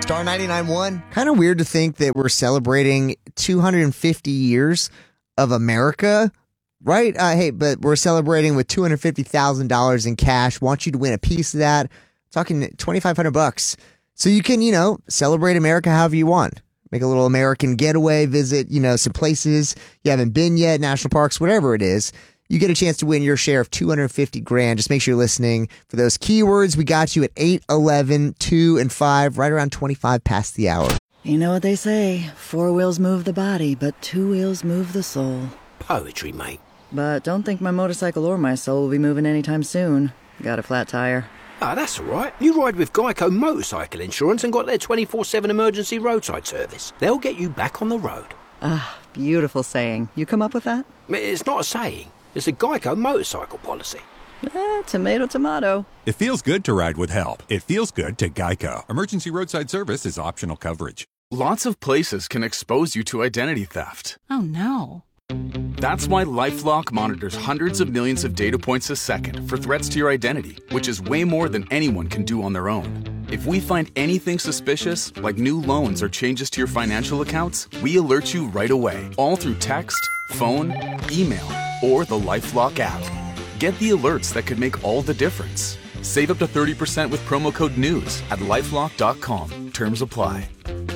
Star 99.1. Kind of weird to think that we're celebrating 250 years of America, right? Hey, but we're celebrating with $250,000 in cash. Want you to win a piece of that. Talking $2,500. So you can, celebrate America however you want. Make a little American getaway, visit, some places you haven't been yet, national parks, whatever it is. You get a chance to win your share of $250,000. Just make sure you're listening for those keywords. We got you at 8, 11, 2, and 5, right around 25 past the hour. You know what they say, 4 wheels move the body, but 2 wheels move the soul. Poetry, mate. But don't think my motorcycle or my soul will be moving anytime soon. Got a flat tire. Ah, that's all right. You ride with Geico Motorcycle Insurance and got their 24/7 emergency roadside service. They'll get you back on the road. Ah, beautiful saying. You come up with that? It's not a saying. It's a Geico motorcycle policy. Tomato, tomato. It feels good to ride with help. It feels good to Geico. Emergency roadside service is optional coverage. Lots of places can expose you to identity theft. Oh, no. That's why LifeLock monitors hundreds of millions of data points a second for threats to your identity, which is way more than anyone can do on their own. If we find anything suspicious, like new loans or changes to your financial accounts, we alert you right away, all through text, phone, email, or the LifeLock app. Get the alerts that could make all the difference. Save up to 30% with promo code NEWS at LifeLock.com. Terms apply.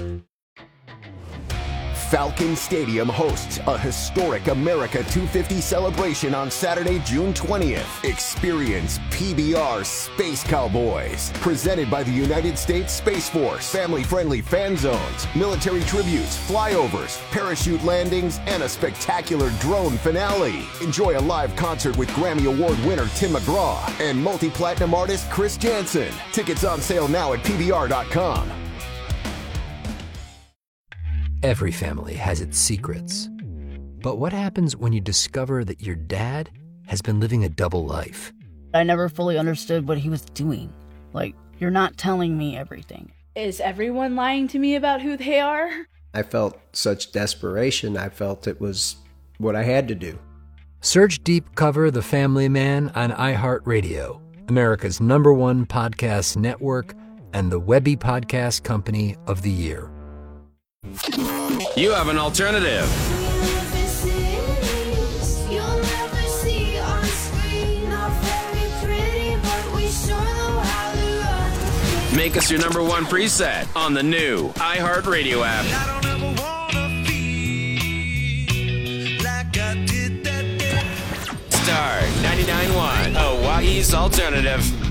Falcon Stadium hosts a historic America 250 celebration on Saturday, June 20th. Experience PBR Space Cowboys, presented by the United States Space Force. Family-friendly fan zones, military tributes, flyovers, parachute landings, and a spectacular drone finale. Enjoy a live concert with Grammy Award winner Tim McGraw and multi-platinum artist Chris Jansen. Tickets on sale now at PBR.com. Every family has its secrets. But what happens when you discover that your dad has been living a double life? I never fully understood what he was doing. Like, you're not telling me everything. Is everyone lying to me about who they are? I felt such desperation. I felt it was what I had to do. Search Deep Cover The Family Man on iHeartRadio, America's #1 podcast network and the Webby Podcast Company of the Year. You have an alternative. Make us your #1 preset on the new iHeartRadio app. Star 99.1, Hawaii's alternative.